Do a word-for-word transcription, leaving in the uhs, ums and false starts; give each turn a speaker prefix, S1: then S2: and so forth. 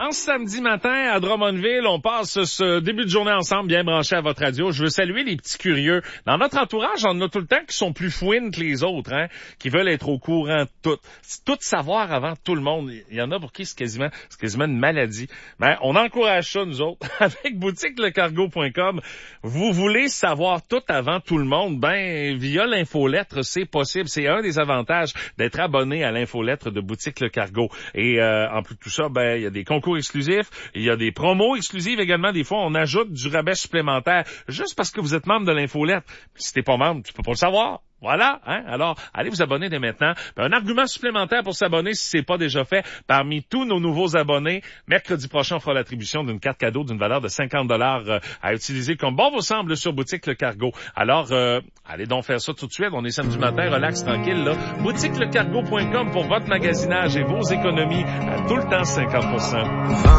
S1: en ce samedi matin à Drummondville. On passe ce début de journée ensemble, bien branché à votre radio. Je veux saluer les petits curieux. Dans notre entourage, on en a tout le temps qui sont plus fouines que les autres, hein, qui veulent être au courant de tout. Tout savoir avant tout le monde. Il y en a pour qui c'est quasiment, c'est quasiment une maladie. Ben, on encourage ça, nous autres. Avec boutique le cargo point com, vous voulez savoir tout avant tout le monde? Ben, via l'infolettre, c'est possible. C'est un des avantages d'être abonné à l'infolettre de Boutique Le Cargo. Et euh, en plus de tout ça, ben il y a des concours exclusifs, il y a des promos exclusives également. Des fois, on ajoute du rabais supplémentaire juste parce que vous êtes membre de l'infolettre. Si t'es pas membre, tu peux pas le savoir. Voilà, hein. Alors, allez vous abonner dès maintenant. Un argument supplémentaire pour s'abonner si c'est pas déjà fait. Parmi tous nos nouveaux abonnés, mercredi prochain, on fera l'attribution d'une carte cadeau d'une valeur de cinquante dollars euh, à utiliser comme bon vous semble sur Boutique Le Cargo. Alors, euh, allez donc faire ça tout de suite. On est samedi matin, relax, tranquille, là. boutique le cargo point com pour votre magasinage et vos économies à tout le temps cinquante pour cent.